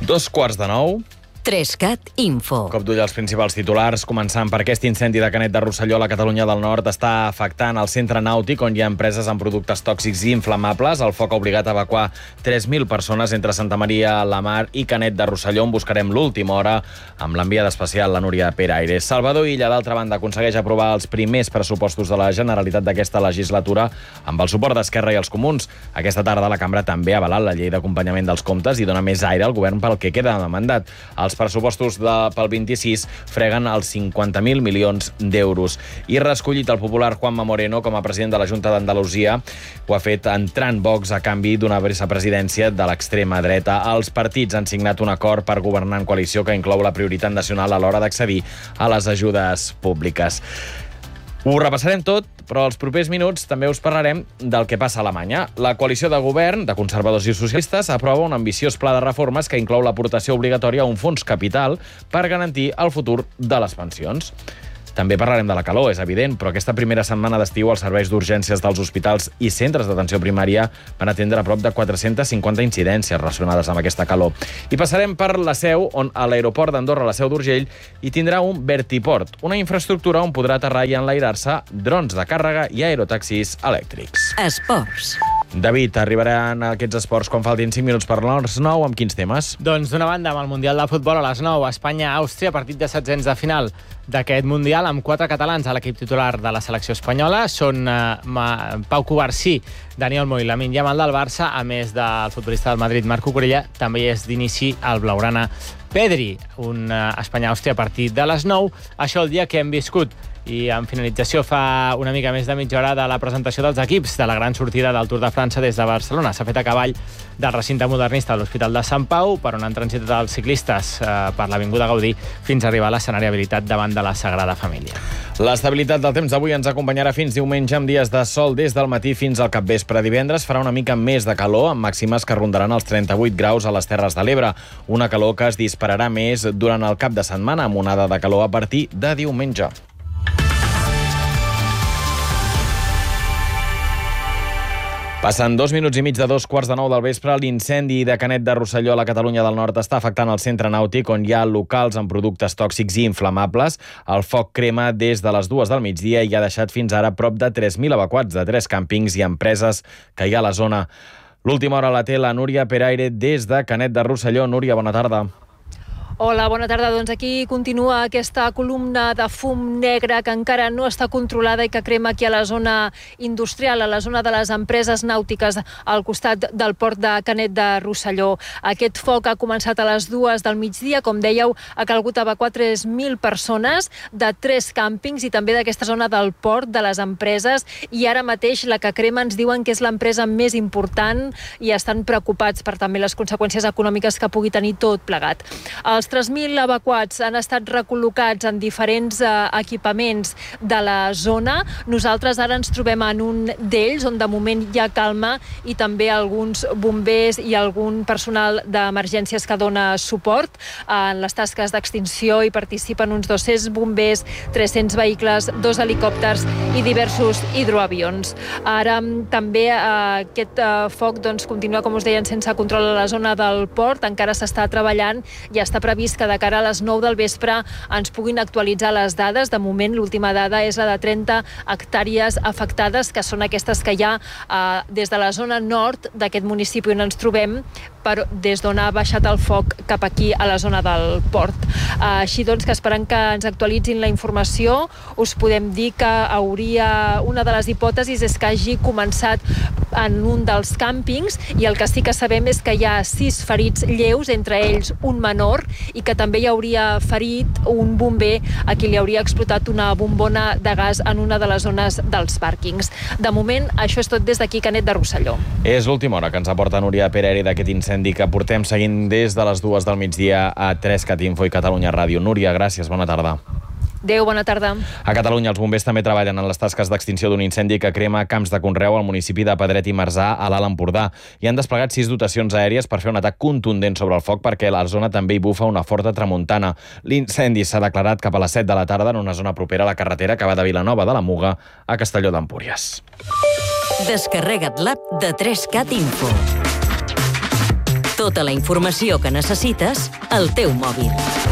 2:45. 3CAT Info. Cop d'ull als principals titulars, començant per aquest incendi de Canet de Rosselló a la Catalunya del Nord està afectant el centre nàutic on hi ha empreses amb productes tòxics i inflamables. El foc ha obligat a evacuar 3.000 persones entre Santa Maria, la Mar i Canet de Rosselló, on buscarem l'última hora amb l'enviada especial, la Núria Peraire. Salvador Illa, d'altra banda, aconsegueix aprovar els primers pressupostos de la Generalitat d'aquesta legislatura amb el suport d'Esquerra i els Comuns. Aquesta tarda la Cambra també ha avalat la llei d'acompanyament dels comptes i dona més aire al govern pel que queda de mandat. Els pressupostos pel 26 freguen els 50.000 milions d'euros. I reescollit el popular Juanma Moreno com a president de la Junta d'Andalusia. Ho ha fet entrant Vox a canvi d'una vicepresidència de l'extrema dreta. Els partits han signat un acord per governar en coalició que inclou la prioritat nacional a l'hora d'accedir a les ajudes públiques. Ho repassarem tot, però els propers minuts també us parlarem del que passa a Alemanya. La coalició de govern de conservadors i socialistes aprova un ambiciós pla de reformes que inclou l'aportació obligatòria a un fons capital per garantir el futur de les pensions. També parlarem de la calor, és evident, però aquesta primera setmana d'estiu els serveis d'urgències dels hospitals i centres d'atenció primària van atendre a prop de 450 incidències relacionades amb aquesta calor. I passarem per la Seu, on a l'aeroport d'Andorra, la Seu d'Urgell, hi tindrà un vertiport, una infraestructura on podrà aterrar i enlairar-se drons de càrrega i aerotaxis elèctrics. Esports. David, arribaran aquests esports quan faltin 5 minuts per les 9, amb quins temes? Doncs d'una banda, amb el Mundial de Futbol a les 9, Espanya-Àustria, partit de setzents de final d'aquest Mundial, amb 4 catalans a l'equip titular de la selecció espanyola. Són Pau Cubarsí, Dani Olmo i Lamine Yamal del Barça, a més del futbolista del Madrid, Marc Cucurella, també és d'inici el blaugrana Pedri. Un Espanya-Àustria partit de les 9. Això el dia que hem viscut. I en finalització fa una mica més de mitja hora de la presentació dels equips de la gran sortida del Tour de França des de Barcelona. S'ha fet a cavall del recinte modernista de l'Hospital de Sant Pau, per on han transitat els ciclistes per l'Avinguda Gaudí fins a arribar a l'escenari habilitat davant de la Sagrada Família. L'estabilitat del temps d'avui ens acompanyarà fins diumenge amb dies de sol des del matí fins al capvespre. Divendres farà una mica més de calor, amb màximes que rondaran els 38 graus a les Terres de l'Ebre. Una calor que es dispararà més durant el cap de setmana, amb onada de calor a partir de diumenge. Passen 2 minuts i mig de 2:15 del vespre. L'incendi de Canet de Rosselló a la Catalunya del Nord està afectant el centre nàutic, on hi ha locals amb productes tòxics i inflamables. El foc crema des de les 2 del migdia i ha deixat fins ara prop de 3.000 evacuats de 3 càmpings i empreses que hi ha a la zona. L'última hora la té la Núria Peraire des de Canet de Rosselló. Núria, bona tarda. Hola, bona tarda. Doncs aquí continua aquesta columna de fum negre que encara no està controlada i que crema aquí a la zona industrial, a la zona de les empreses nàutiques al costat del port de Canet de Rosselló. Aquest foc ha començat a les 2 del migdia. Com dèieu, ha calgut evacuar 3.000 persones de 3 càmpings i també d'aquesta zona del port, de les empreses, i ara mateix la que crema ens diuen que és l'empresa més important i estan preocupats per també les conseqüències econòmiques que pugui tenir tot plegat. Els 3.000 evacuats han estat recol·locats en diferents equipaments de la zona. Nosaltres ara ens trobem en un d'ells, on de moment hi ha calma, i també alguns bombers i algun personal d'emergències que dona suport. En les tasques d'extinció hi participen uns 200 bombers, 300 vehicles, 2 helicòpters i diversos hidroavions. Ara també aquest foc continua, com us deien, sense control a la zona del port. Encara s'està treballant i està previst que de cara a les 9 del vespre ens puguin actualitzar les dades. De moment, l'última dada és la de 30 hectàrees afectades, que són aquestes que hi ha des de la zona nord d'aquest municipi on ens trobem, des d'on ha baixat el foc cap aquí a la zona del port. Així doncs, que esperant que ens actualitzin la informació, us podem dir que una de les hipòtesis és que hagi començat en un dels càmpings, i el que sí que sabem és que hi ha 6 ferits lleus, entre ells un menor, i que també hi hauria ferit un bomber a qui li hauria explotat una bombona de gas en una de les zones dels pàrquings. De moment, això és tot des d'aquí, Canet de Rosselló. És l'última hora que ens aporta Núria Peraire d'aquest incendi que portem seguint des de les 2 del migdia a 3CAT Info i Catalunya Ràdio. Núria, gràcies, bona tarda. Adéu, bona tarda. A Catalunya, els bombers també treballen en les tasques d'extinció d'un incendi que crema camps de conreu al municipi de Pedret i Marzà, a l'Alt Empordà. I han desplegat 6 dotacions aèries per fer un atac contundent sobre el foc, perquè a la zona també hi bufa una forta tramuntana. L'incendi s'ha declarat cap a les 7 de la tarda en una zona propera a la carretera que va de Vilanova de la Muga a Castelló d'Empúries. Descarrega't l'app de 3CAT Info. Tota la informació que necessites al teu mòbil.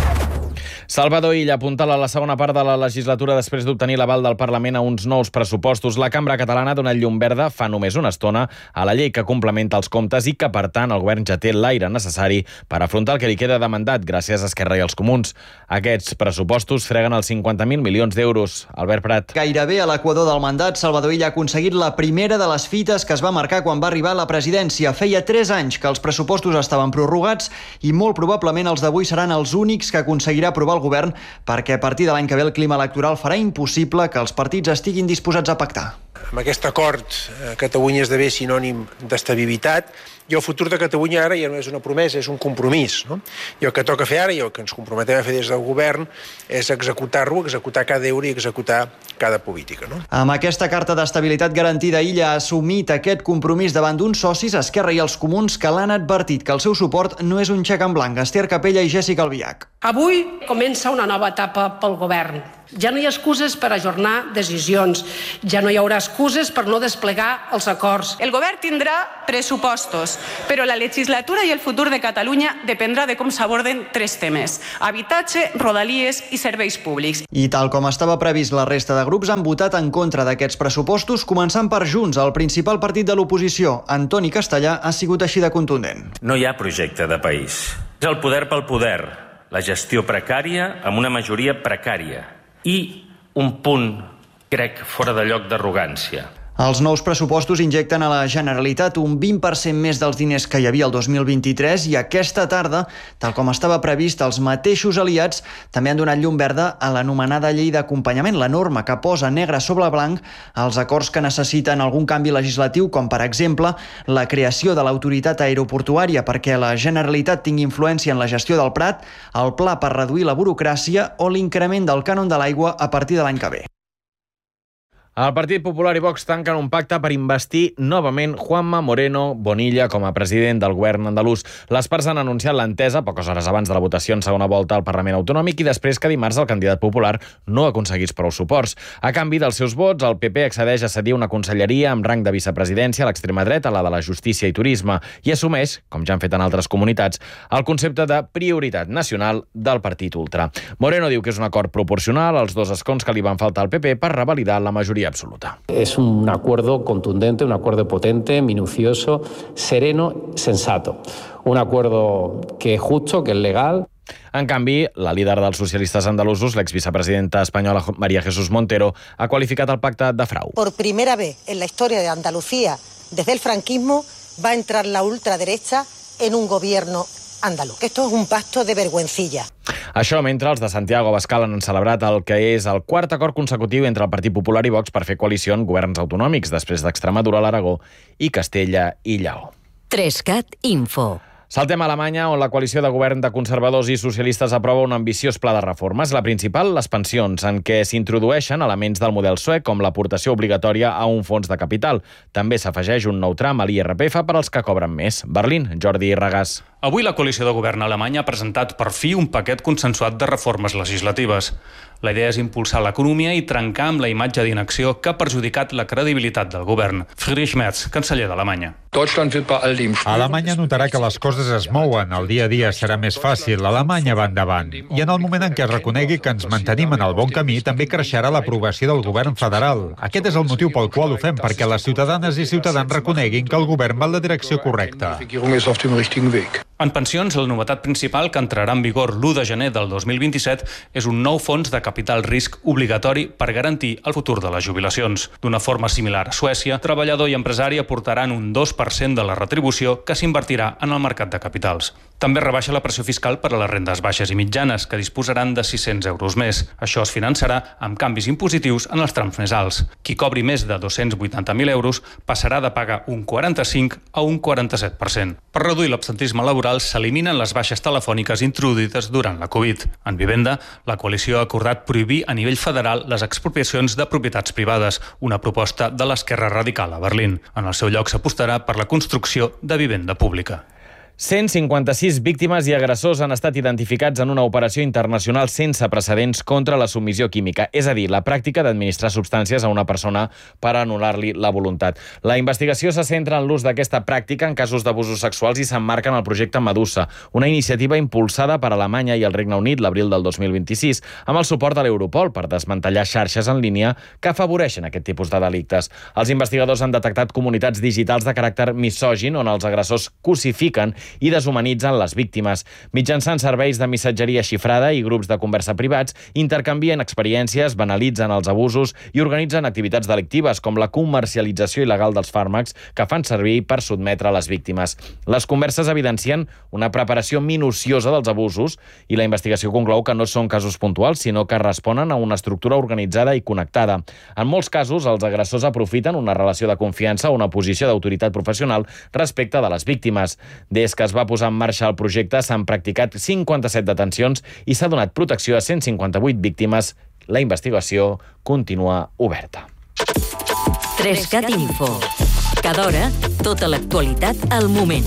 Salvador Illa apuntala a la segona part de la legislatura després d'obtenir l'aval del Parlament a uns nous pressupostos. La cambra catalana ha donat llum verda fa només una estona a la llei que complementa els comptes i que, per tant, el govern ja té l'aire necessari per afrontar el que li queda de mandat gràcies a Esquerra i els Comuns. Aquests pressupostos freguen els 50.000 milions d'euros. Albert Prat. Gairebé a l'equador del mandat, Salvador Illa ha aconseguit la primera de les fites que es va marcar quan va arribar a la presidència. Feia 3 anys que els pressupostos estaven prorrogats i molt probablement els d'avui seran els únics que aconseguirà aprovar el govern, perquè a partir de l'any que ve el clima electoral farà impossible que els partits estiguin disposats a pactar. Amb aquest acord, Catalunya esdevé sinònim d'estabilitat i el futur de Catalunya ara ja no és una promesa, és un compromís. No? I el que toca fer ara i el que ens comprometem a fer des del govern és executar-lo, executar cada euro i executar cada política. No? Amb aquesta carta d'estabilitat garantida, Illa ha assumit aquest compromís davant d'uns socis, Esquerra i els Comuns, que l'han advertit que el seu suport no és un xec en blanc. Esther Capella i Jèssica Albiach. Avui comença una nova etapa pel govern. Ja no hi ha excuses per ajornar decisions, ja no hi haurà excuses per no desplegar els acords. El govern tindrà pressupostos, però la legislatura i el futur de Catalunya dependrà de com s'aborden 3 temes: habitatge, rodalies i serveis públics. I tal com estava previst, la resta de grups han votat en contra d'aquests pressupostos, començant per Junts, el principal partit de l'oposició. Antoni Castellà ha sigut així de contundent. No hi ha projecte de país. És el poder pel poder, la gestió precària amb una majoria precària i un punt, crec, fora de lloc d'arrogància. Els nous pressupostos injecten a la Generalitat un 20% més dels diners que hi havia el 2023 i aquesta tarda, tal com estava previst, els mateixos aliats també han donat llum verda a l'anomenada llei d'acompanyament, la norma que posa negre sobre blanc els acords que necessiten algun canvi legislatiu, com per exemple la creació de l'autoritat aeroportuària perquè la Generalitat tingui influència en la gestió del Prat, el pla per reduir la burocràcia o l'increment del cànon de l'aigua a partir de l'any que ve. El Partit Popular i Vox tanquen un pacte per investir novament Juanma Moreno Bonilla com a president del govern andalús. Les parts han anunciat l'entesa poques hores abans de la votació en segona volta al Parlament Autonòmic i després que dimarts el candidat popular no aconseguís prou suports. A canvi dels seus vots, el PP accedeix a cedir una conselleria amb rang de vicepresidència a l'extrema dreta, la de la Justícia i Turisme, i assumeix, com ja han fet en altres comunitats, el concepte de prioritat nacional del partit ultra. Moreno diu que és un acord proporcional als 2 escons que li van faltar al PP per revalidar la majoria absoluta. Es un acuerdo contundente, un acuerdo potente, minucioso, sereno, sensato. Un acuerdo que es justo, que es legal. En canvi, la líder dels socialistes andalusos, l'exvicepresidenta espanyola María Jesús Montero, ha qualificat el pacte de frau. Por primera vez en la historia de Andalucía, desde el franquismo, va a entrar la ultraderecha en un gobierno andaluz. Esto es un pacto de vergüencilla. Això mentre els de Santiago Abascal han celebrat el que és el 4 acord consecutiu entre el Partit Popular i Vox per fer coalició en governs autonòmics, després d'Extremadura, l'Aragó i Castella i Lleó. 3CAT Info. Saltem a Alemanya, on la coalició de govern de conservadors i socialistes aprova un ambiciós pla de reformes. La principal, les pensions, en què s'introdueixen elements del model suec, com l'aportació obligatòria a un fons de capital. També s'afegeix un nou tram a l'IRPF per als que cobren més. Berlín, Jordi Regàs. Avui la coalició de govern alemanya ha presentat per fi un paquet consensuat de reformes legislatives. La idea és impulsar l'economia i trencar amb la imatge d'inacció que ha perjudicat la credibilitat del govern. Friedrich Merz, canceller d'Alemanya. Alemanya notarà que les coses es mouen, el dia a dia serà més fàcil, Alemanya va endavant. I en el moment en què es reconegui que ens mantenim en el bon camí, també creixerà l'aprovació del govern federal. Aquest és el motiu pel qual ho fem, perquè les ciutadanes i ciutadans reconeguin que el govern va en la direcció correcta. En pensions, la novetat principal que entrarà en vigor l'1 de gener del 2027 és un nou fons de capital risc obligatori per garantir el futur de les jubilacions. D'una forma similar a Suècia, treballador i empresari aportaran un 2% de la retribució que s'invertirà en el mercat de capitals. També rebaixa la pressió fiscal per a les rendes baixes i mitjanes, que disposaran de 600 euros més. Això es finançarà amb canvis impositius en els trams més alts. Qui cobri més de 280.000 euros passarà de pagar un 45 a un 47%. Per reduir l'absentisme laboral s'eliminen les baixes telefòniques introduïdes durant la Covid. En vivenda, la coalició ha acordat prohibir a nivell federal les expropiacions de propietats privades, una proposta de l'esquerra radical a Berlín. En el seu lloc s'apostarà per la construcció de vivenda pública. 156 víctimes i agressors han estat identificats en una operació internacional sense precedents contra la submissió química, és a dir, la pràctica d'administrar substàncies a una persona per anul·lar-li la voluntat. La investigació se centra en l'ús d'aquesta pràctica en casos d'abusos sexuals i s'emmarca en el projecte Medusa, una iniciativa impulsada per Alemanya i el Regne Unit l'abril del 2026, amb el suport de l'Europol per desmantellar xarxes en línia que afavoreixen aquest tipus de delictes. Els investigadors han detectat comunitats digitals de caràcter misògin on els agressors cosifiquen i deshumanitzen les víctimes. Mitjançant serveis de missatgeria xifrada i grups de conversa privats, intercanvien experiències, banalitzen els abusos i organitzen activitats delictives com la comercialització il·legal dels fàrmacs que fan servir per sotmetre les víctimes. Les converses evidencien una preparació minuciosa dels abusos i la investigació conclou que no són casos puntuals, sinó que responen a una estructura organitzada i connectada. En molts casos, els agressors aprofiten una relació de confiança o una posició d'autoritat professional respecte de les víctimes. Des que es va posar en marxa el projecte, s'han practicat 57 detencions i s'ha donat protecció a 158 víctimes. La investigació continua oberta. 3CAT Info. Cada hora, tota l'actualitat al moment.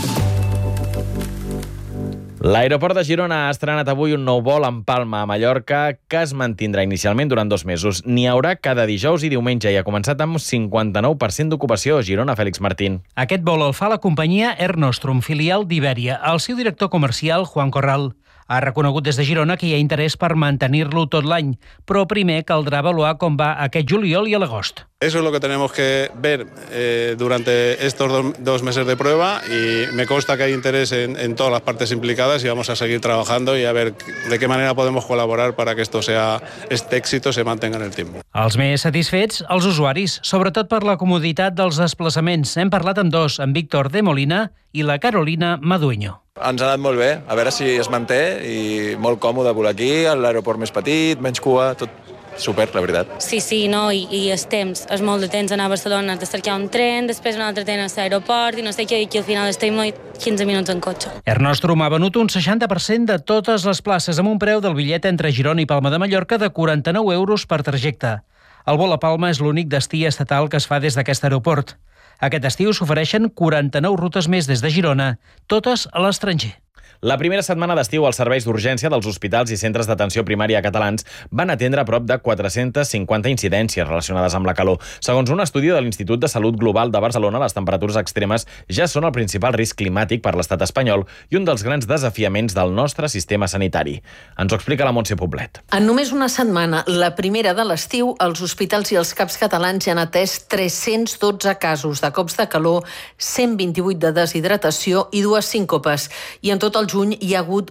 L'aeroport de Girona ha estrenat avui un nou vol en Palma, a Mallorca, que es mantindrà inicialment durant 2 mesos. N'hi haurà cada dijous i diumenge i ha començat amb 59% d'ocupació a Girona, Fèlix Martín. Aquest vol el fa la companyia Air Nostrum, filial d'Ibèria. El seu director comercial, Juan Corral, ha reconegut des de Girona que hi ha interès per mantenir-lo tot l'any, però primer caldrà avaluar com va aquest juliol i a l'agost. Eso es lo que tenemos que ver durante estos 2 meses de prueba y me consta que hay interés en todas las partes implicadas y vamos a seguir trabajando y a ver de qué manera podemos colaborar para que este éxito se mantenga en el tiempo. Els més satisfets, els usuaris, sobretot per la comoditat dels desplaçaments. Hem parlat amb dos, en Víctor de Molina i la Carolina Madueño. Ens ha anat molt bé, a veure si es manté i molt còmode volar aquí, l'aeroport més petit, menys cua, tot super, la veritat. Sí, no, i el temps, és molt de temps anar a Barcelona, has de cercar un tren, després un altre tren a l'aeroport i no sé què, i aquí al final estem 15 minuts en cotxe. Air Nostrum ha venut un 60% de totes les places amb un preu del bitllet entre Girona i Palma de Mallorca de 49 euros per trajecte. El vol a Palma és l'únic destí estatal que es fa des d'aquest aeroport. Aquest estiu s'ofereixen 49 rutes més des de Girona, totes a l'estranger. La primera setmana d'estiu, els serveis d'urgència dels hospitals i centres d'atenció primària catalans van atendre a prop de 450 incidències relacionades amb la calor. Segons un estudi de l'Institut de Salut Global de Barcelona, les temperatures extremes ja són el principal risc climàtic per l'estat espanyol i un dels grans desafiaments del nostre sistema sanitari. Ens ho explica la Montse Poblet. En només una setmana, la primera de l'estiu, els hospitals i els CAPs catalans ja han atès 312 casos de cops de calor, 128 de deshidratació i 2 síncopes. I en tot el juny hi ha hagut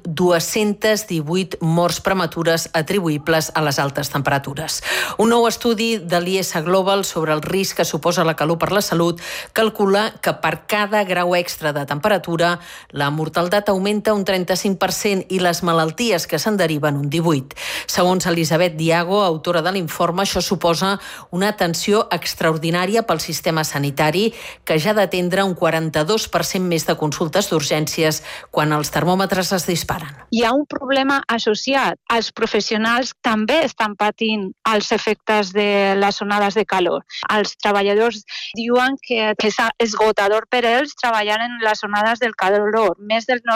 218 morts prematures atribuïbles a les altes temperatures. Un nou estudi de l'IS Global sobre el risc que suposa la calor per la salut calcula que per cada grau extra de temperatura la mortaldat augmenta un 35% i les malalties que se'n deriven un 18%. Segons Elisabet Diago, autora de l'informe, això suposa una atenció extraordinària pel sistema sanitari que ja ha d'atendre un 42% més de consultes d'urgències quan els termòmetres es disparen. Hi ha un problema associat. Els professionals també estan patint els efectes de les onades de calor. Els treballadors diuen que és esgotador per ells treballar en les onades del calor. Més del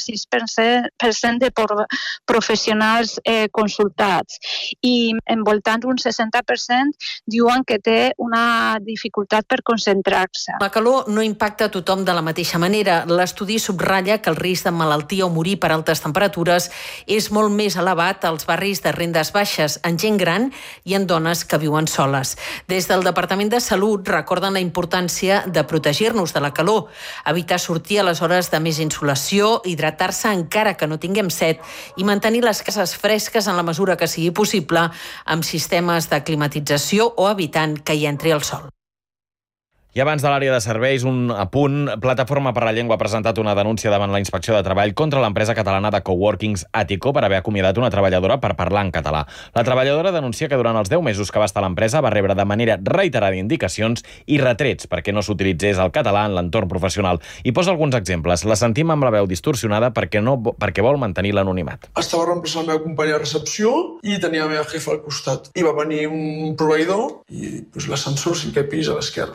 96% de professionals consultats. I envoltant un 60% diuen que té una dificultat per concentrar-se. La calor no impacta a tothom de la mateixa manera. L'estudi subratlla que el risc de malaltia o morir per altes temperatures és molt més elevat als barris de rendes baixes, en gent gran i en dones que viuen soles. Des del Departament de Salut recorden la importància de protegir-nos de la calor, evitar sortir a les hores de més insolació, hidratar-se encara que no tinguem set i mantenir les cases fresques en la mesura que sigui possible amb sistemes de climatització o evitant que hi entri el sol. I abans de l'àrea de serveis, un apunt. Plataforma per la Llengua ha presentat una denúncia davant la Inspecció de Treball contra l'empresa catalana de coworkings Àtico per haver acomiadat una treballadora per parlar en català. La treballadora denuncia que durant els 10 mesos que va estar a l'empresa va rebre de manera reiterada indicacions i retrets perquè no s'utilitzés el català en l'entorn professional. I posa alguns exemples. La sentim amb la veu distorsionada perquè vol mantenir l'anonimat. Estava reemplaçant la meva companya de recepció i tenia la meva jefa al costat. I va venir un proveïdor i l'ascensor 5è pis a l'esquerra. I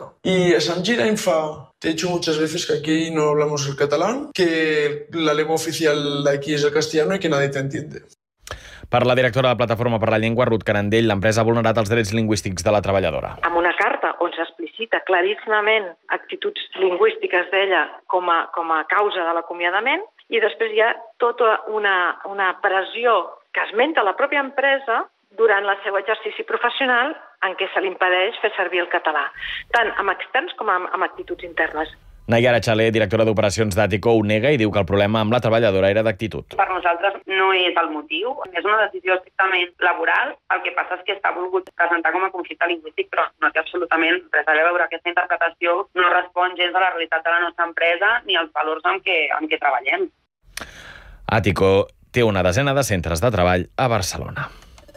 Y Sam Girainfa, te he dicho muchas veces que aquí no hablamos el catalán, que la lengua oficial de aquí es el castellano y que nadie te entiende. Per la directora de la Plataforma per la Llengua, Ruth Carandell, l'empresa ha vulnerat els drets lingüístics de la treballadora. Amb una carta on s'explicita claríssimament actituds lingüístiques d'ella com a causa de l'acomiadament, i després hi ha tota una pressió que esmenta la pròpia empresa durant el seu exercici professional en què se li impedeix fer servir el català, tant amb externs com amb actituds internes. Nayara Chalé, directora d'operacions d'Àtico, ho nega i diu que el problema amb la treballadora era d'actitud. Per nosaltres no és el motiu, és una decisió estrictament laboral. El que passa és que està volgut presentar com a conflicte lingüístic, però no té absolutament res a veure. Aquesta interpretació no respon gens a la realitat de la nostra empresa ni als valors amb què treballem. Àtico té una desena de centres de treball a Barcelona.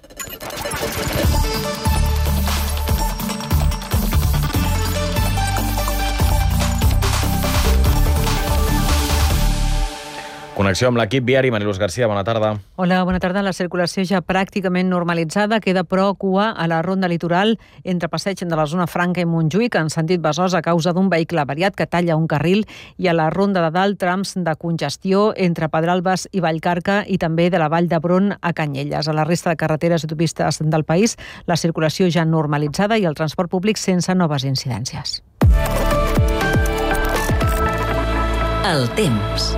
Connexió amb l'equip viari. Mariluz Garcia, bona tarda. Hola, bona tarda. La circulació ja pràcticament normalitzada. Queda però cua a la ronda litoral entre Passeig de la zona Franca i Montjuïc en sentit Besòs a causa d'un vehicle avariat que talla un carril, i a la ronda de dalt trams de congestió entre Pedralbes i Vallcarca i també de la Vall d'Hebron a Canyelles. A la resta de carreteres i autopistes del país la circulació ja normalitzada i el transport públic sense noves incidències. El temps.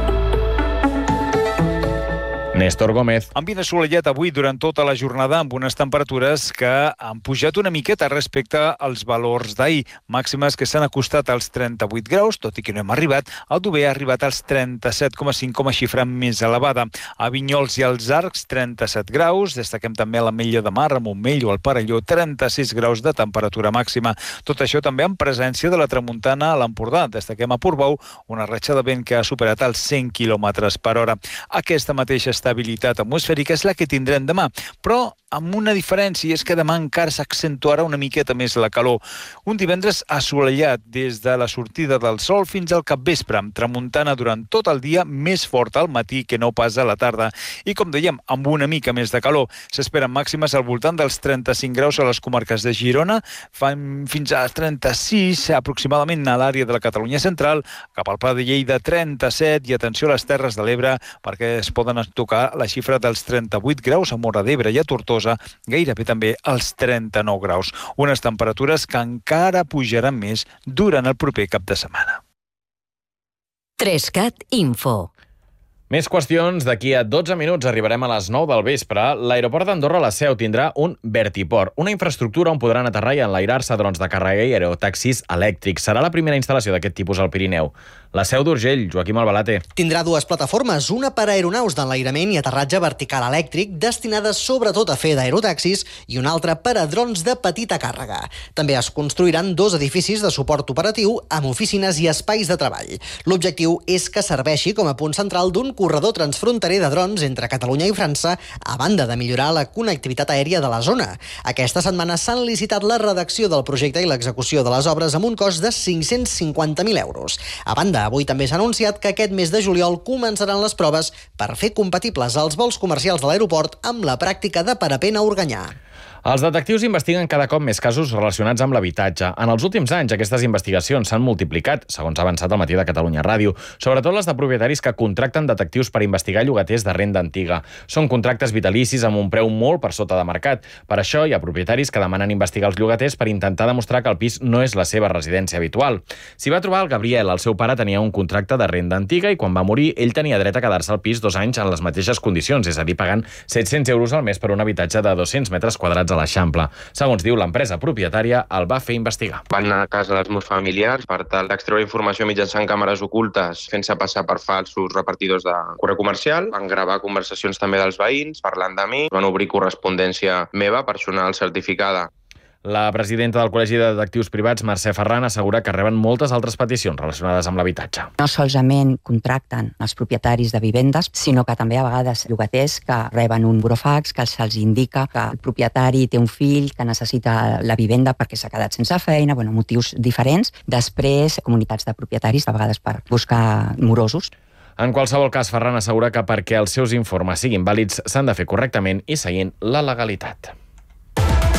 Néstor Gómez. Ambient assolellat avui durant tota la jornada amb unes temperatures que han pujat una miqueta respecte als valors d'ahir. Màximes que s'han acostat als 38 graus, tot i que no hem arribat. El Dover ha arribat als 37,5 com a xifra més elevada. A Vinyols i als Arcs, 37 graus. Destaquem també a l'Ametlla de Mar, a Montmell o al Perelló, 36 graus de temperatura màxima. Tot això també en presència de la tramuntana a l'Empordà. Destaquem a Portbou una ratxa de vent que ha superat els 100 km per hora. Aquesta mateixa estabilitat atmosfèrica és la que tindrem demà, però amb una diferència, i és que demà encara s'accentuarà una miqueta més la calor. Un divendres assolellat des de la sortida del sol fins al capvespre, amb tramuntana durant tot el dia, més forta al matí que no pas a la tarda. I com dèiem, amb una mica més de calor. S'esperen màximes al voltant dels 35 graus a les comarques de Girona, fins a 36 aproximadament a l'àrea de la Catalunya central, cap al Pla de Lleida 37, i atenció a les Terres de l'Ebre, perquè es poden tocar la xifra dels 38 graus a Móra d'Ebre i a Tortosa, gairebé també als 39 graus. Unes temperatures que encara pujaran més durant el proper cap de setmana. 3CAT Info. Més qüestions. D'aquí a 12 minuts arribarem a les 9 del vespre. L'aeroport d'Andorra La Seu tindrà un vertiport, una infraestructura on podran aterrar i enlairar-se drons de càrrega i aerotaxis elèctrics. Serà la primera instal·lació d'aquest tipus al Pirineu. La Seu d'Urgell, Joaquim Albalate. Tindrà dues plataformes, una per a aeronaus d'enlairament i aterratge vertical elèctric, destinades sobretot a fer d'aerotaxis, i una altra per a drons de petita càrrega. També es construiran dos edificis de suport operatiu amb oficines i espais de treball. L'objectiu és que serveixi com a punt central d'un corredor transfronterer de drons entre Catalunya i França, a banda de millorar la connectivitat aèria de la zona. Aquesta setmana s'han licitat la redacció del projecte i l'execució de les obres amb un cost de 550.000 euros. A banda, avui també s'ha anunciat que aquest mes de juliol començaran les proves per fer compatibles els vols comercials de l'aeroport amb la pràctica de parapent a Organyà. Els detectius investiguen cada cop més casos relacionats amb l'habitatge. En els últims anys, aquestes investigacions s'han multiplicat, segons ha avançat el Matí de Catalunya Ràdio, sobretot les de propietaris que contracten detectius per investigar llogaters de renda antiga. Són contractes vitalicis amb un preu molt per sota de mercat. Per això hi ha propietaris que demanen investigar els llogaters per intentar demostrar que el pis no és la seva residència habitual. S'hi va trobar el Gabriel. El seu pare tenia un contracte de renda antiga i quan va morir ell tenia dret a quedar-se al pis 2 anys en les mateixes condicions, és a dir, pagant 700 euros al mes per un habitatge de 200 metres quadrats a l'Eixample. Segons diu l'empresa propietària, el va fer investigar. Van anar a casa dels meus familiars per tal d'extreure informació mitjançant càmeres ocultes, fent-se passar per falsos repartidors de correu comercial. Van gravar conversacions també dels veïns, parlant de mi. Van obrir correspondència meva, personal certificada. La presidenta del Col·legi de Detectius Privats, Mercè Ferran, assegura que reben moltes altres peticions relacionades amb l'habitatge. No solament contracten els propietaris de vivendes, sinó que també a vegades llogaters que reben un burofax que se'ls indica que el propietari té un fill que necessita la vivenda perquè s'ha quedat sense feina, motius diferents. Després, comunitats de propietaris, a vegades per buscar morosos. En qualsevol cas, Ferran assegura que perquè els seus informes siguin vàlids s'han de fer correctament i seguint la legalitat.